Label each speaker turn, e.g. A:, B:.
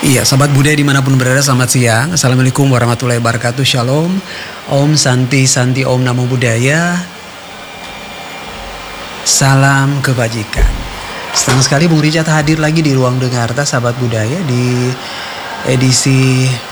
A: Iya, sahabat budaya dimanapun berada, selamat siang. Assalamualaikum warahmatullahi wabarakatuh. Shalom, Om Santi Santi, Om Namo Buddhaya. Salam kebajikan. Senang sekali Bung Richard hadir lagi di Ruang Dengarta, sahabat budaya, di edisi